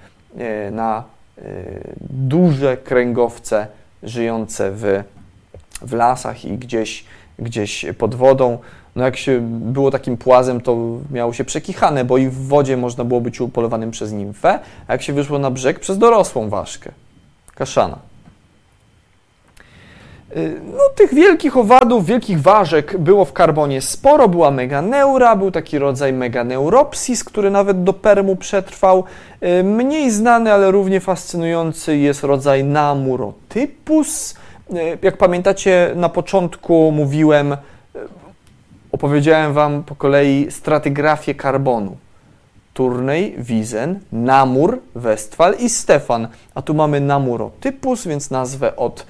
na duże kręgowce żyjące w lasach i gdzieś pod wodą. No jak się było takim płazem, to miało się przekichane, bo i w wodzie można było być upolowanym przez nimfę, a jak się wyszło na brzeg, przez dorosłą ważkę, kaszana. No, tych wielkich owadów, wielkich ważek było w Karbonie sporo. Była Meganeura, był taki rodzaj Meganeuropsis, który nawet do Permu przetrwał. Mniej znany, ale równie fascynujący jest rodzaj Namurotypus. Jak pamiętacie, na początku opowiedziałem Wam po kolei stratygrafię karbonu. Turnej, Wiesen, Namur, Westfal i Stefan. A tu mamy Namurotypus, więc nazwę od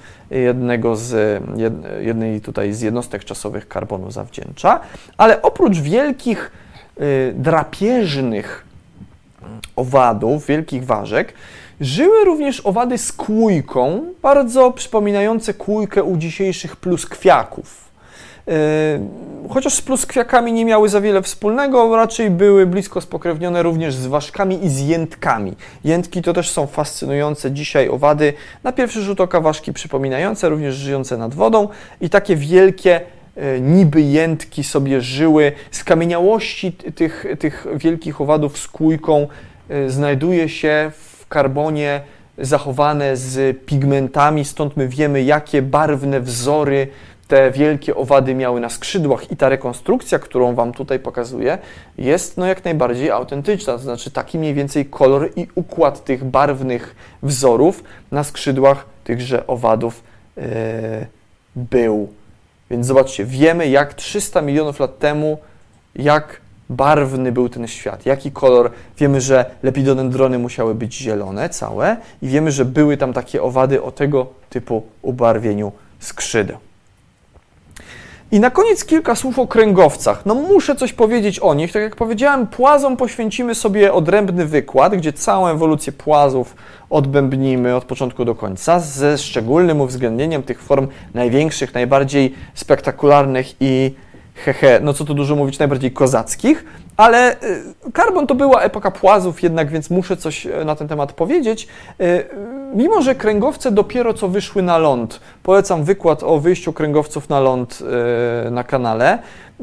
jednej tutaj z jednostek czasowych karbonu zawdzięcza. Ale oprócz wielkich drapieżnych owadów, wielkich ważek, żyły również owady z kłójką, bardzo przypominające kłójkę u dzisiejszych pluskwiaków. Chociaż z pluskwiakami nie miały za wiele wspólnego, raczej były blisko spokrewnione również z ważkami i z jętkami. Jętki to też są fascynujące dzisiaj owady, na pierwszy rzut oka ważki przypominające, również żyjące nad wodą i takie wielkie niby jętki sobie żyły. Skamieniałości tych wielkich owadów z kłójką znajduje się w Karbonie zachowane z pigmentami, stąd my wiemy, jakie barwne wzory te wielkie owady miały na skrzydłach i ta rekonstrukcja, którą Wam tutaj pokazuję, jest jak najbardziej autentyczna, to znaczy taki mniej więcej kolor i układ tych barwnych wzorów na skrzydłach tychże owadów był. Więc zobaczcie, wiemy jak 300 milionów lat temu, jak barwny był ten świat, jaki kolor. Wiemy, że lepidodendrony musiały być zielone całe i wiemy, że były tam takie owady o tego typu ubarwieniu skrzydeł. I na koniec kilka słów o kręgowcach. No muszę coś powiedzieć o nich. Tak jak powiedziałem, płazom poświęcimy sobie odrębny wykład, gdzie całą ewolucję płazów odbębnimy od początku do końca, ze szczególnym uwzględnieniem tych form największych, najbardziej spektakularnych i no co tu dużo mówić, najbardziej kozackich, ale Karbon to była epoka płazów jednak, więc muszę coś na ten temat powiedzieć. Mimo że kręgowce dopiero co wyszły na ląd, polecam wykład o wyjściu kręgowców na ląd na kanale,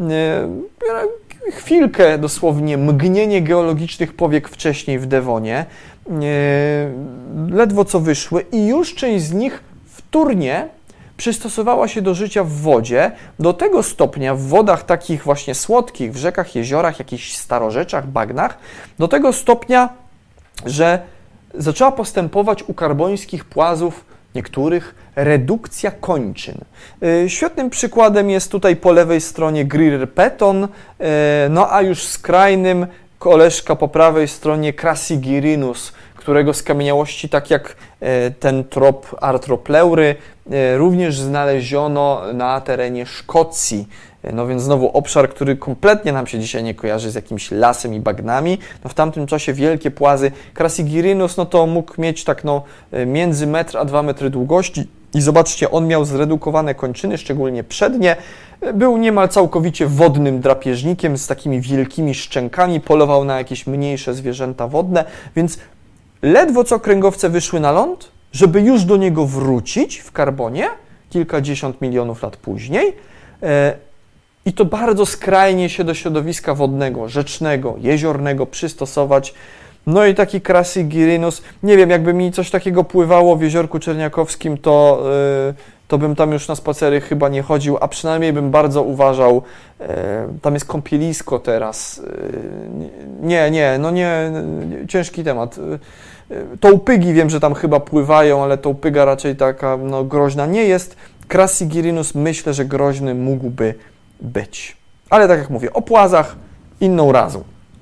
chwilkę dosłownie, mgnienie geologicznych powiek wcześniej w Devonie, ledwo co wyszły i już część z nich wtórnie przystosowała się do życia w wodzie, do tego stopnia w wodach takich właśnie słodkich, w rzekach, jeziorach, jakichś starorzeczach, bagnach, do tego stopnia, że zaczęła postępować u karbońskich płazów niektórych redukcja kończyn. Świetnym przykładem jest tutaj po lewej stronie Greer-Peton, no a już skrajnym koleżka po prawej stronie Crassigyrinus, którego skamieniałości, tak jak ten trop Arthropleury, również znaleziono na terenie Szkocji. No więc znowu obszar, który kompletnie nam się dzisiaj nie kojarzy z jakimś lasem i bagnami. No w tamtym czasie wielkie płazy. Crassigyrinus, no to mógł mieć tak między 1 a 2 metry długości. I zobaczcie, on miał zredukowane kończyny, szczególnie przednie. Był niemal całkowicie wodnym drapieżnikiem z takimi wielkimi szczękami. Polował na jakieś mniejsze zwierzęta wodne, więc ledwo co kręgowce wyszły na ląd, żeby już do niego wrócić w Karbonie, kilkadziesiąt milionów lat później. I to bardzo skrajnie się do środowiska wodnego, rzecznego, jeziornego przystosować. No i taki Crassigyrinus, nie wiem, jakby mi coś takiego pływało w Jeziorku Czerniakowskim, to bym tam już na spacery chyba nie chodził, a przynajmniej bym bardzo uważał, tam jest kąpielisko teraz. Nie, ciężki temat. Tołpygi wiem, że tam chyba pływają, ale tołpyga raczej taka groźna nie jest. Crassigyrinus myślę, że groźny mógłby być. Ale tak jak mówię, o płazach inną razą.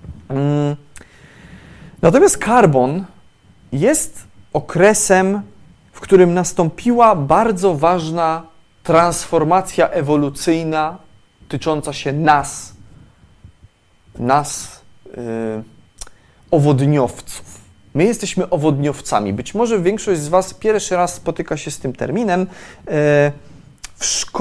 Natomiast Karbon jest okresem, w którym nastąpiła bardzo ważna transformacja ewolucyjna tycząca się nas, owodniowców. My jesteśmy owodniowcami. Być może większość z Was pierwszy raz spotyka się z tym terminem. W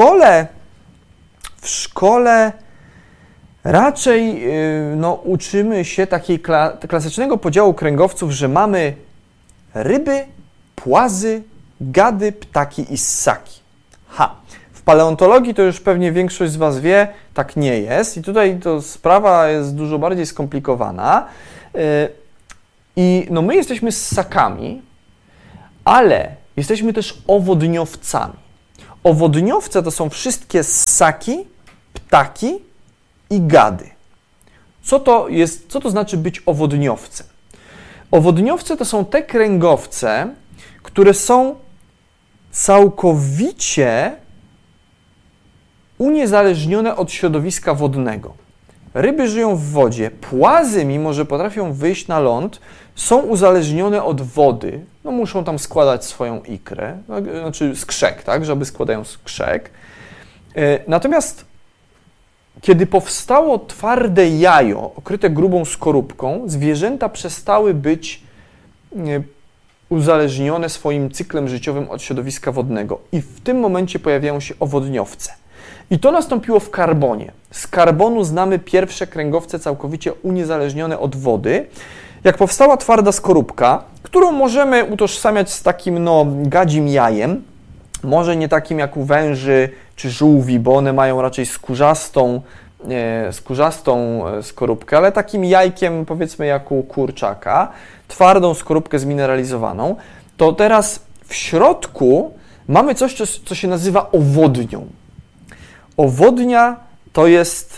szkole raczej uczymy się takiego klasycznego podziału kręgowców, że mamy ryby, płazy, gady, ptaki i ssaki. W paleontologii to już pewnie większość z Was wie, tak nie jest i tutaj to sprawa jest dużo bardziej skomplikowana i no my jesteśmy ssakami, ale jesteśmy też owodniowcami. Owodniowce to są wszystkie ssaki, ptaki i gady. Co to znaczy być owodniowcem? Owodniowce to są te kręgowce, które są całkowicie uniezależnione od środowiska wodnego. Ryby żyją w wodzie, płazy, mimo że potrafią wyjść na ląd, są uzależnione od wody. No, muszą tam składać swoją ikrę, znaczy skrzek, tak, żaby składają skrzek. Natomiast kiedy powstało twarde jajo okryte grubą skorupką, zwierzęta przestały być uzależnione swoim cyklem życiowym od środowiska wodnego i w tym momencie pojawiają się owodniowce. I to nastąpiło w karbonie. Z karbonu znamy pierwsze kręgowce całkowicie uniezależnione od wody. Jak powstała twarda skorupka, którą możemy utożsamiać z takim gadzim jajem, może nie takim jak u węży czy żółwi, bo one mają raczej skórzastą skorupkę, ale takim jajkiem, powiedzmy, jak u kurczaka, twardą skorupkę zmineralizowaną, to teraz w środku mamy coś, co się nazywa owodnią. Owodnia to jest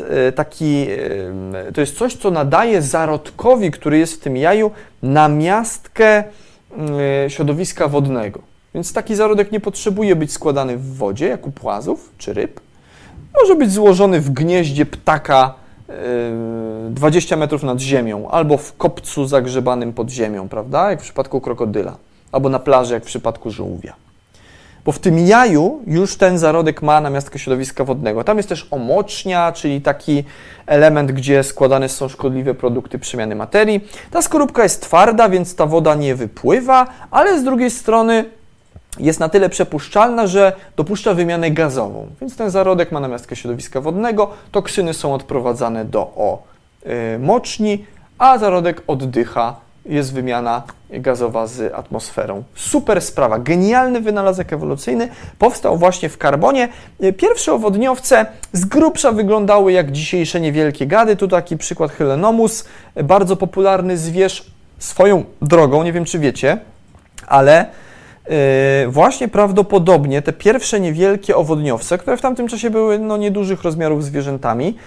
coś, co nadaje zarodkowi, który jest w tym jaju, namiastkę środowiska wodnego. Więc taki zarodek nie potrzebuje być składany w wodzie, jak u płazów czy ryb. Może być złożony w gnieździe ptaka 20 metrów nad ziemią, albo w kopcu zagrzebanym pod ziemią, prawda? Jak w przypadku krokodyla, albo na plaży, jak w przypadku żółwia. Bo w tym jaju już ten zarodek ma namiastkę środowiska wodnego. Tam jest też omocznia, czyli taki element, gdzie składane są szkodliwe produkty przemiany materii. Ta skorupka jest twarda, więc ta woda nie wypływa, ale z drugiej strony jest na tyle przepuszczalna, że dopuszcza wymianę gazową. Więc ten zarodek ma namiastkę środowiska wodnego, toksyny są odprowadzane do moczni, a zarodek oddycha, jest wymiana gazowa z atmosferą. Super sprawa, genialny wynalazek ewolucyjny, powstał właśnie w karbonie. Pierwsze owodniowce z grubsza wyglądały jak dzisiejsze niewielkie gady. Tu taki przykład Hylonomus, bardzo popularny zwierz swoją drogą, nie wiem czy wiecie, ale właśnie prawdopodobnie te pierwsze niewielkie owodniowce, które w tamtym czasie były niedużych rozmiarów zwierzętami,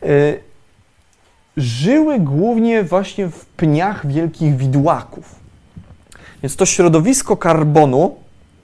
żyły głównie właśnie w pniach wielkich widłaków. Więc to środowisko karbonu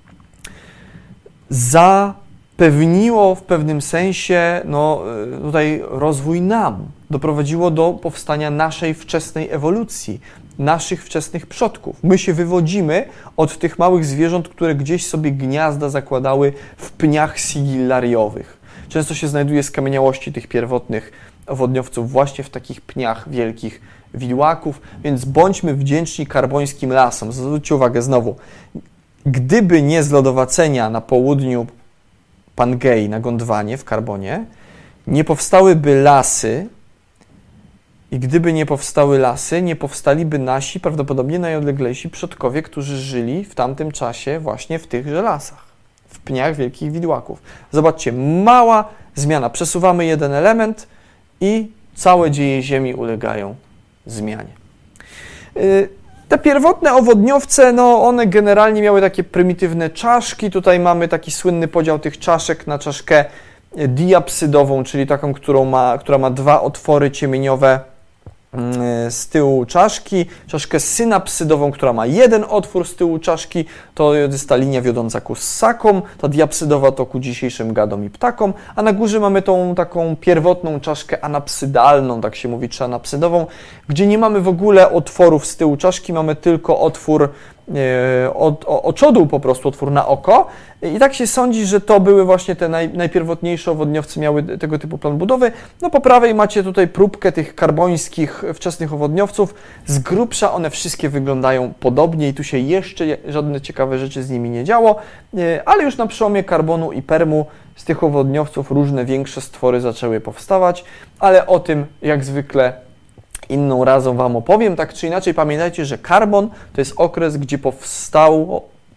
zapewniło w pewnym sensie tutaj rozwój nam. Doprowadziło do powstania naszej wczesnej ewolucji, naszych wczesnych przodków. My się wywodzimy od tych małych zwierząt, które gdzieś sobie gniazda zakładały w pniach sigillariowych. Często się znajduje skamieniałości tych pierwotnych owodniowców właśnie w takich pniach wielkich widłaków, więc bądźmy wdzięczni karbońskim lasom. Zwróćcie uwagę znowu, gdyby nie zlodowacenia na południu Pangei, na Gondwanie w Karbonie, nie powstałyby lasy i gdyby nie powstały lasy, nie powstaliby nasi prawdopodobnie najodleglejsi przodkowie, którzy żyli w tamtym czasie właśnie w tychże lasach, w pniach wielkich widłaków. Zobaczcie, mała zmiana. Przesuwamy jeden element i całe dzieje Ziemi ulegają zmianie. Te pierwotne owodniowce, one generalnie miały takie prymitywne czaszki. Tutaj mamy taki słynny podział tych czaszek na czaszkę diapsydową, czyli taką, która ma dwa otwory ciemieniowe z tyłu czaszki, czaszkę synapsydową, która ma jeden otwór z tyłu czaszki, to jest ta linia wiodąca ku ssakom, ta diapsydowa to ku dzisiejszym gadom i ptakom, a na górze mamy tą taką pierwotną czaszkę anapsydalną, tak się mówi, czy anapsydową, gdzie nie mamy w ogóle otworów z tyłu czaszki, mamy tylko otwór oczodół, po prostu otwór na oko. I tak się sądzi, że to były właśnie te najpierwotniejsze owodniowce, miały tego typu plan budowy. Po prawej macie tutaj próbkę tych karbońskich wczesnych owodniowców. Z grubsza one wszystkie wyglądają podobnie i tu się jeszcze żadne ciekawe rzeczy z nimi nie działo, ale już na przełomie karbonu i permu z tych owodniowców różne większe stwory zaczęły powstawać, ale o tym jak zwykle inną razą Wam opowiem. Tak czy inaczej pamiętajcie, że karbon to jest okres, gdzie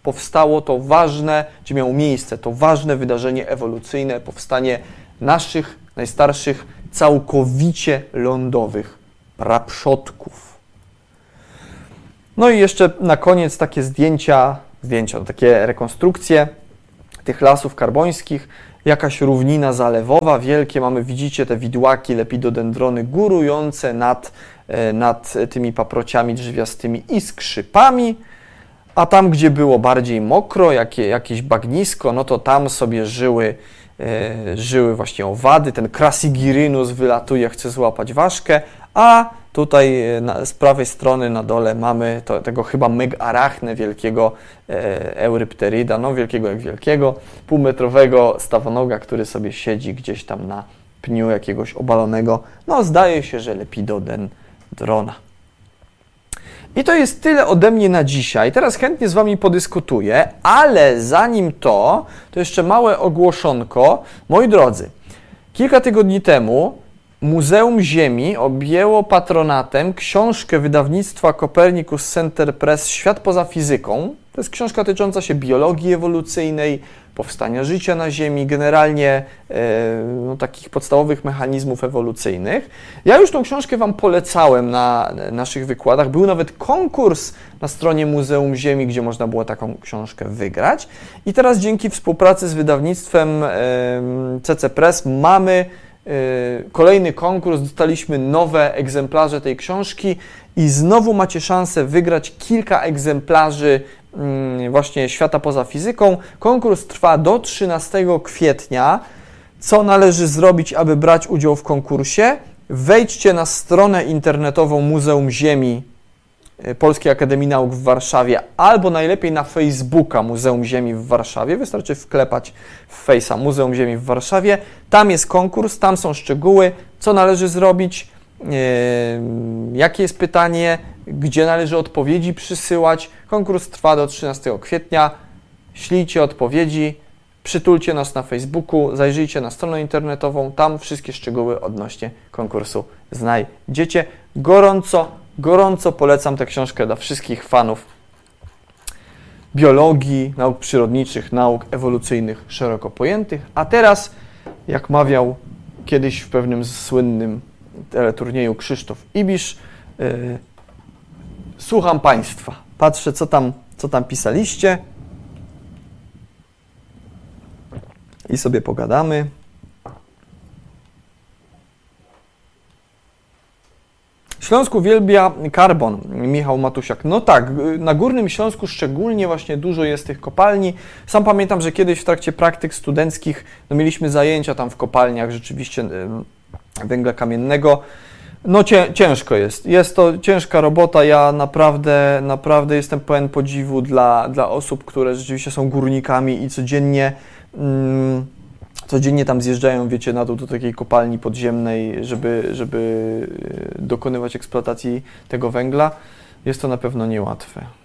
powstało to ważne, gdzie miało miejsce to ważne wydarzenie ewolucyjne, powstanie naszych najstarszych, całkowicie lądowych praprzodków. No i jeszcze na koniec takie zdjęcia, takie rekonstrukcje tych lasów karbońskich, jakaś równina zalewowa, wielkie, widzicie te widłaki, lepidodendrony górujące nad tymi paprociami drzewiastymi i skrzypami, a tam, gdzie było bardziej mokro, jakieś bagnisko, no to tam sobie żyły właśnie owady, ten Crassigyrinus wylatuje, chce złapać ważkę, a tutaj z prawej strony na dole mamy tego chyba megarachnę wielkiego eurypteryda, no wielkiego jak wielkiego, półmetrowego stawonoga, który sobie siedzi gdzieś tam na pniu jakiegoś obalonego, no zdaje się, że lepidodendrona. I to jest tyle ode mnie na dzisiaj. Teraz chętnie z Wami podyskutuję, ale zanim to jeszcze małe ogłoszonko. Moi drodzy, kilka tygodni temu Muzeum Ziemi objęło patronatem książkę wydawnictwa Copernicus Center Press Świat poza fizyką. To jest książka dotycząca się biologii ewolucyjnej, powstania życia na Ziemi, generalnie takich podstawowych mechanizmów ewolucyjnych. Ja już tą książkę Wam polecałem na naszych wykładach. Był nawet konkurs na stronie Muzeum Ziemi, gdzie można było taką książkę wygrać. I teraz dzięki współpracy z wydawnictwem CC Press mamy kolejny konkurs, dostaliśmy nowe egzemplarze tej książki i znowu macie szansę wygrać kilka egzemplarzy właśnie Świata poza fizyką. Konkurs trwa do 13 kwietnia. Co należy zrobić, aby brać udział w konkursie? Wejdźcie na stronę internetową Muzeum Ziemi Polskiej Akademii Nauk w Warszawie albo najlepiej na Facebooka Muzeum Ziemi w Warszawie. Wystarczy wklepać w Face'a Muzeum Ziemi w Warszawie. Tam jest konkurs, tam są szczegóły, co należy zrobić, jakie jest pytanie, gdzie należy odpowiedzi przysyłać. Konkurs trwa do 13 kwietnia. Ślijcie odpowiedzi, przytulcie nas na Facebooku, zajrzyjcie na stronę internetową, tam wszystkie szczegóły odnośnie konkursu znajdziecie. Gorąco polecam tę książkę dla wszystkich fanów biologii, nauk przyrodniczych, nauk ewolucyjnych szeroko pojętych. A teraz, jak mawiał kiedyś w pewnym słynnym teleturnieju Krzysztof Ibisz, słucham Państwa. Patrzę, co tam pisaliście i sobie pogadamy. Śląsk uwielbia karbon, Michał Matusiak. No tak, na Górnym Śląsku szczególnie właśnie dużo jest tych kopalni. Sam pamiętam, że kiedyś w trakcie praktyk studenckich mieliśmy zajęcia tam w kopalniach rzeczywiście węgla kamiennego. No ciężko jest. Jest to ciężka robota. Ja naprawdę jestem pełen podziwu dla osób, które rzeczywiście są górnikami i codziennie tam zjeżdżają, wiecie, na dół do takiej kopalni podziemnej, żeby dokonywać eksploatacji tego węgla. Jest to na pewno niełatwe.